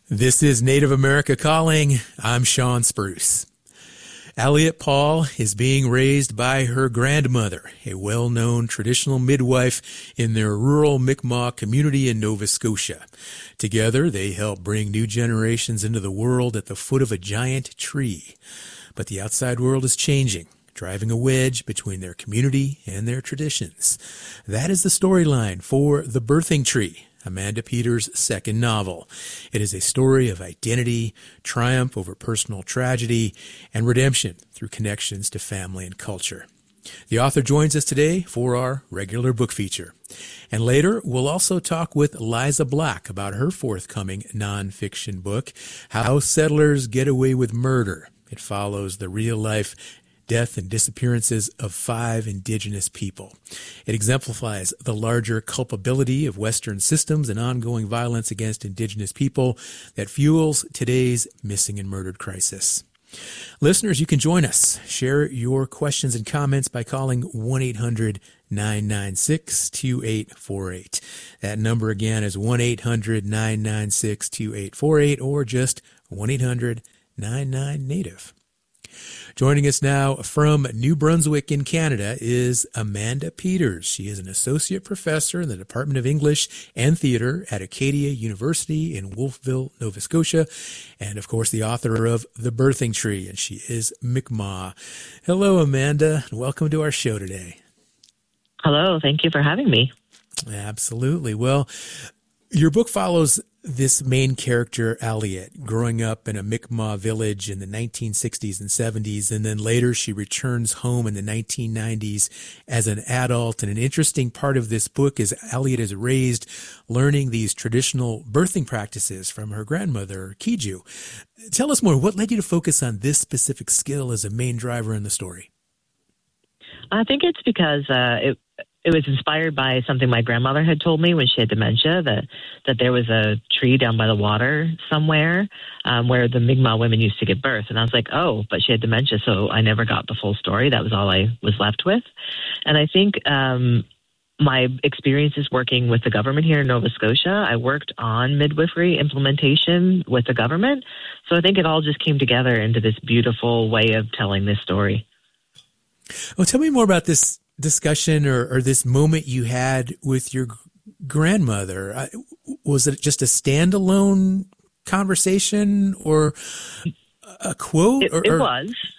This is Native America Calling. I'm Sean Spruce. Elliot Paul is being raised by her grandmother, a well-known traditional midwife in their rural Mi'kmaq community in Nova Scotia. Together, they help bring new generations into the world at the foot of a giant tree. But the outside world is changing, driving a wedge between their community and their traditions. That is the storyline for The Birthing Tree, Amanda Peters' second novel. It is a story of identity, triumph over personal tragedy, and redemption through connections to family and culture. The author joins us today for our regular book feature. And later, we'll also talk with Liza Black about her forthcoming nonfiction book, How Settlers Get Away with Murder. It follows the real-life death and disappearances of 5 indigenous people. It exemplifies the larger culpability of Western systems and ongoing violence against indigenous people that fuels today's missing and murdered crisis. Listeners, you can join us. Share your questions and comments by calling 1-800-996-2848. That number again is 1-800-996-2848 or just 1-800-99-NATIVE. Joining us now from New Brunswick in Canada is Amanda Peters. She is an associate professor in the Department of English and Theatre at Acadia University in Wolfville, Nova Scotia, and of course the author of The Birthing Tree, and she is Mi'kmaq. Hello, Amanda, and welcome to our show today. Hello, thank you for having me. Absolutely. Well, your book follows this main character, Elliot, growing up in a Mi'kmaq village in the 1960s and 70s, and then later she returns home in the 1990s as an adult. And an interesting part of this book is Elliot is raised learning these traditional birthing practices from her grandmother, Kiju. Tell us more. What led you to focus on this specific skill as a main driver in the story? I think it's because it was inspired by something my grandmother had told me when she had dementia, that there was a tree down by the water somewhere where the Mi'kmaq women used to give birth. And I was like, oh, but she had dementia, so I never got the full story. That was all I was left with. And I think my experiences working with the government here in Nova Scotia, I worked on midwifery implementation with the government. So I think it all just came together into this beautiful way of telling this story. Well, tell me more about this discussion or this moment you had with your grandmother. Was it just a standalone conversation or a quote? It was.